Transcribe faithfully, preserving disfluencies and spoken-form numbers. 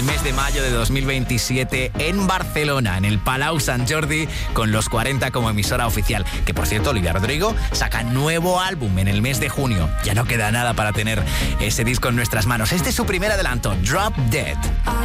el mes de mayo de dos mil veintisiete en Barcelona, en el Palau Sant Jordi, con los cuarenta como emisora oficial. Que por cierto, Olivia Rodrigo saca nuevo álbum en el mes de junio. Ya no queda nada para tener ese disco en nuestras manos. Este es su primer adelanto, Drop Dead.